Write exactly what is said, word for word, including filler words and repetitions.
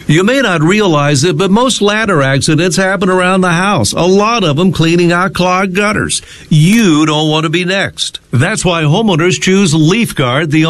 You may not realize it, but most ladder accidents happen around the house. A lot of them cleaning out clogged gutters. You don't want to be next. That's why homeowners choose Leaf Guard, the